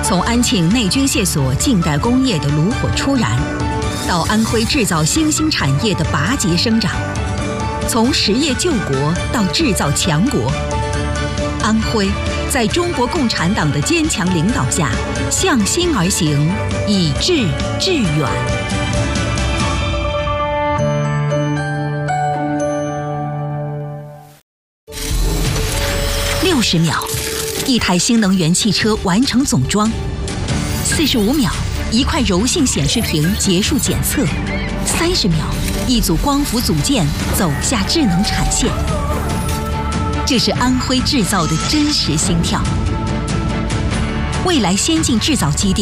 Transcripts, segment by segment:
从安庆内军械所近代工业的炉火初燃，到安徽制造新兴产业的拔节生长，从实业救国到制造强国，安徽在中国共产党的坚强领导下，向心而行，以志致远。60秒，一台新能源汽车完成总装；45秒，一块柔性显示屏结束检测；30秒，一组光伏组件走下智能产线。这是安徽制造的真实心跳。未来先进制造基地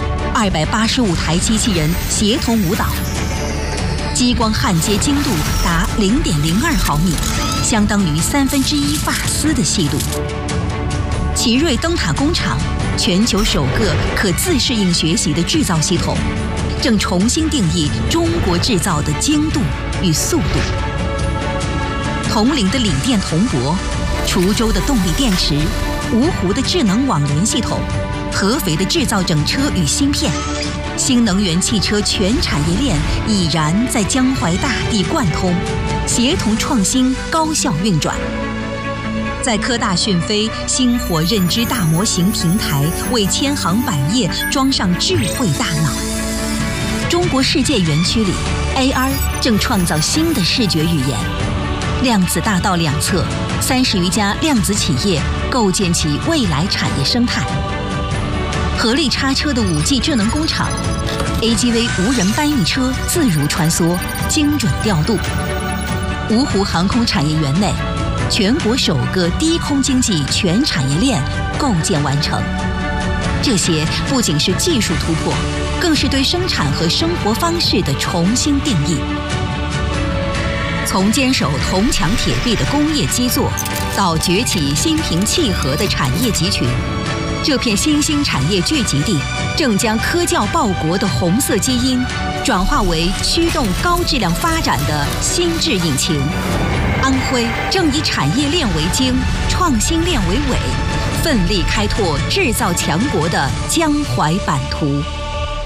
，285台机器人协同舞蹈，激光焊接精度达0.02毫米，相当于1/3发丝的细度。奇瑞灯塔工厂，全球首个可自适应学习的制造系统，正重新定义中国制造的精度与速度。铜陵的锂电铜箔，滁州的动力电池，芜湖的智能网联系统，合肥的制造整车与芯片，新能源汽车全产业链已然在江淮大地贯通，协同创新，高效运转。在科大讯飞星火认知大模型平台为千行百业装上智慧大脑。中国世界园区里 ，AR 正创造新的视觉语言。量子大道两侧，30余家量子企业构建起未来产业生态。合力叉车的5G 智能工厂 ，AGV 无人搬运车自如穿梭，精准调度。芜湖航空产业园内，全国首个低空经济全产业链构建完成。这些不仅是技术突破，更是对生产和生活方式的重新定义。从坚守铜墙铁壁的工业基座，到崛起心平气和的产业集群，这片新兴产业聚集地正将科教报国的红色基因转化为驱动高质量发展的新质引擎。安徽正以产业链为经，创新链为纬，奋力开拓制造强国的江淮版图。